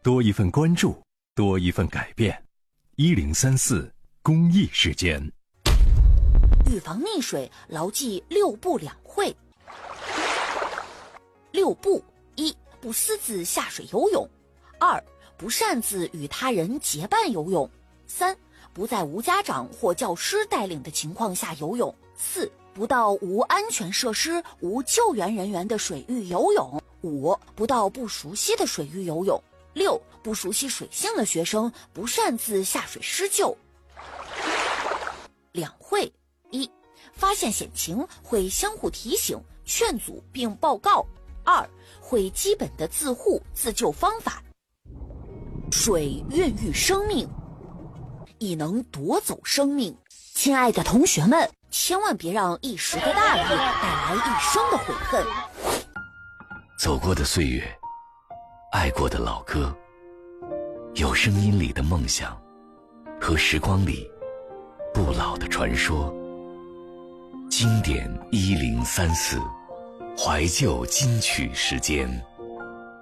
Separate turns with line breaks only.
多一份关注，多一份改变。1034公益时间。
预防溺水，牢记6不2会。6不：一、不私自下水游泳；二、不擅自与他人结伴游泳；三、不在无家长或教师带领的情况下游泳；四、不到无安全设施、无救援人员的水域游泳；五、不到不熟悉的水域游泳；六、不熟悉水性的学生不擅自下水施救。2会：一、发现险情会相互提醒、劝阻并报告；二、会基本的自护自救方法。水孕育生命，亦能夺走生命。亲爱的同学们，千万别让一时的大意带来一生的悔恨。
走过的岁月，爱过的老歌，有声音里的梦想，和时光里不老的传说。经典1034，怀旧金曲时间。